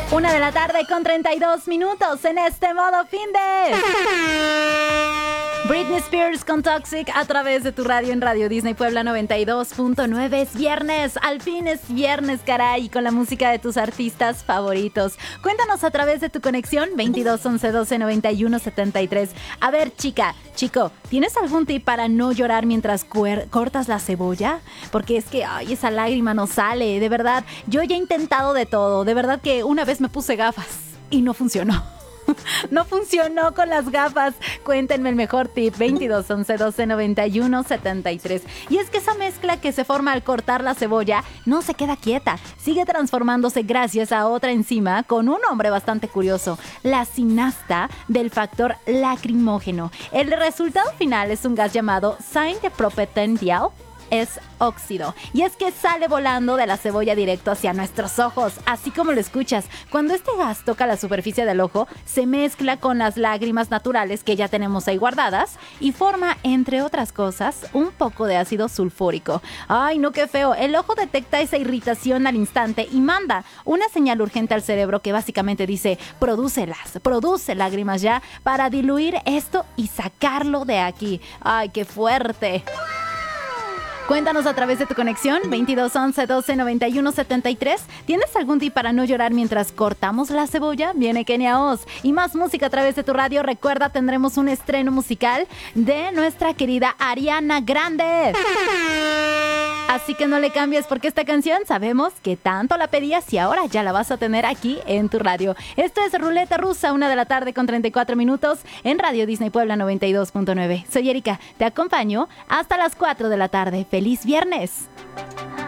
1:32 p.m. en este modo fin de... Britney Spears con Toxic a través de tu radio en Radio Disney Puebla 92.9. Es viernes, al fin es viernes, caray, y con la música de tus artistas favoritos. Cuéntanos a través de tu conexión 22 11 12 91 73. A ver, chico, ¿tienes algún tip para no llorar mientras cortas la cebolla? Porque es que, esa lágrima no sale, de verdad. Yo ya he intentado de todo, de verdad que una vez me puse gafas y no funcionó. No funcionó con las gafas. Cuéntenme el mejor tip. 22 11 12 91 73. Y es que esa mezcla que se forma al cortar la cebolla no se queda quieta, sigue transformándose gracias a otra enzima con un nombre bastante curioso: la sinasta del factor lacrimógeno. El resultado final es un gas llamado Saint-Propetential. Es óxido, y es que sale volando de la cebolla directo hacia nuestros ojos, así como lo escuchas. Cuando este gas toca la superficie del ojo, se mezcla con las lágrimas naturales que ya tenemos ahí guardadas y forma, entre otras cosas, un poco de ácido sulfúrico. ¡Ay, no, qué feo! El ojo detecta esa irritación al instante y manda una señal urgente al cerebro que básicamente dice: produce lágrimas ya, para diluir esto y sacarlo de aquí. ¡Ay, qué fuerte! Cuéntanos a través de tu conexión 22 11 12 91 73. ¿Tienes algún tip para no llorar mientras cortamos la cebolla? Viene Kenia Oz y más música a través de tu radio. Recuerda, tendremos un estreno musical de nuestra querida Ariana Grande. Así que no le cambies, porque esta canción sabemos que tanto la pedías y ahora ya la vas a tener aquí en tu radio. Esto es Ruleta Rusa, 1:34 p.m. en Radio Disney Puebla 92.9. Soy Erika, te acompaño hasta las 4 de la tarde. ¡Feliz viernes!